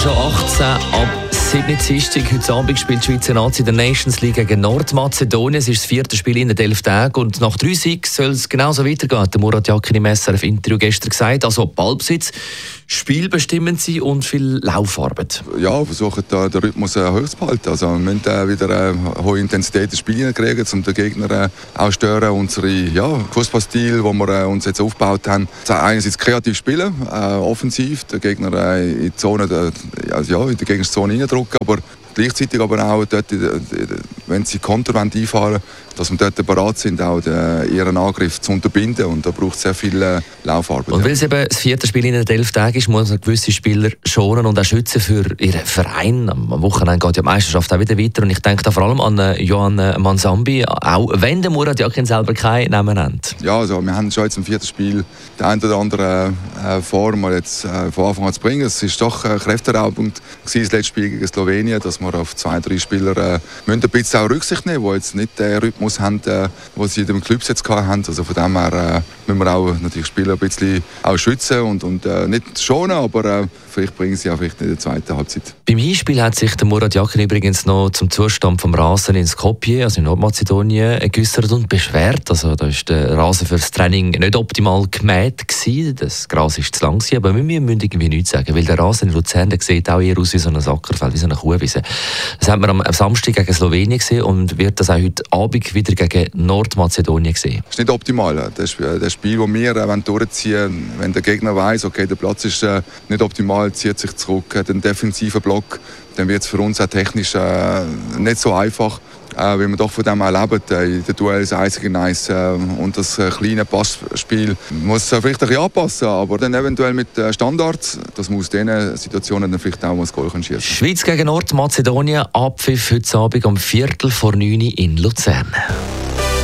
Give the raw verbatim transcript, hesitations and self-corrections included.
schon achtzehn ab siebenundzwanzig. Heute Abend spielt die Schweizer Nazi in der Nations League gegen Nordmazedonien. Es ist das vierte Spiel in den elf Tagen und nach drei Siegen soll es genauso weitergehen, hat Murat Yakin im S R F-Interview gestern gesagt. Also Ballbesitz, spielbestimmend sein und viel Laufarbeit. Ja, wir versuchen da den Rhythmus äh, hoch zu behalten. Also, wir müssen äh, wieder äh, hohe Intensität ins Spiel kriegen, um den Gegner äh, auch stören. Unsere ja, Fußballstil, den wir äh, uns jetzt aufgebaut haben, einerseits kreativ spielen, äh, offensiv, den Gegner äh, in die Zone, äh, also, ja, in die Gegnerzone reindrücken, aber gleichzeitig aber auch dort, wenn sie Konter einfahren, dass wir dort bereit sind, auch den, ihren Angriff zu unterbinden. Und da braucht es sehr viel äh, Laufarbeit. Und ja. weil es eben das vierte Spiel in den elf Tagen ist, muss man gewisse Spieler schonen und auch schützen für ihren Verein. Am Wochenende geht ja die Meisterschaft auch wieder weiter. Und ich denke da vor allem an äh, Johan Mansambi, auch wenn der Murat Yakin selber keinen Namen nennt. Ja, also wir haben schon jetzt im vierten Spiel die eine oder andere äh, Form jetzt äh, von Anfang an zu bringen. Es war doch äh, kräfteraubend gewesen, das letzte Spiel gegen Slowenien, dass wir auf zwei, drei Spieler äh, müssen ein bisschen auch Rücksicht nehmen, die jetzt nicht den Rhythmus haben, äh, den sie in den Clubs jetzt hatten. Also von dem her äh, müssen wir auch natürlich Spieler ein bisschen auch schützen und, und äh, nicht schonen, aber äh, vielleicht bringen sie auch vielleicht in der zweiten Halbzeit. Beim Hinspiel hat sich der Murat Yakin übrigens noch zum Zustand vom Rasen in Skopje, also in Nordmazedonien, geäussert und beschwert. Also da ist der Rasen für das Training nicht optimal gemäht gewesen. Das Gras war zu lang gewesen, aber wir müssen irgendwie nichts sagen, weil der Rasen in Luzern, der sieht auch eher aus wie so ein Ackerfeld, wie so eine Kuhwiese. Das haben wir am Samstag gegen Slowenien gesehen und wird das auch heute Abend wieder gegen Nordmazedonien sehen. Das ist nicht optimal. Das Spiel, das Spiel das wir äh, durchziehen, wenn der Gegner weiss, okay, der Platz ist äh, nicht optimal, zieht sich zurück, hat einen defensiven Block, dann wird es für uns auch technisch äh, nicht so einfach, äh, weil wir doch von dem auch leben. Äh, in den Duells eins gegen eins äh, und das äh, kleine Passspiel muss äh, vielleicht ein bisschen anpassen, aber dann eventuell mit äh, Standards, dass man aus diesen Situationen dann vielleicht auch mal ein Goal schießen kann. Schweiz gegen Nordmazedonien, Abpfiff heute Abend um Viertel vor neun in Luzern.